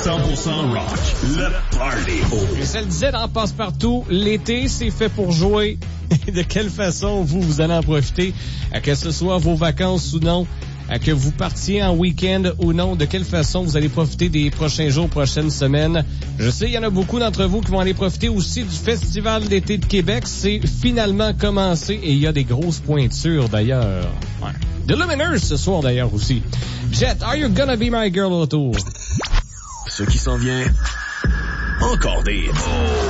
100% rock, le party. Et ça le disait dans Passe-Partout, l'été, c'est fait pour jouer. De quelle façon vous allez en profiter, que ce soit vos vacances ou non, que vous partiez en week-end ou non, de quelle façon vous allez profiter des prochains jours, prochaines semaines. Je sais, il y en a beaucoup d'entre vous qui vont aller profiter aussi du Festival d'été de Québec. C'est finalement commencé et il y a des grosses pointures d'ailleurs. Ouais. The Luminers ce soir d'ailleurs aussi. Jet, Are You Gonna Be My Girl autour? Ce qui s'en vient, encore des hits.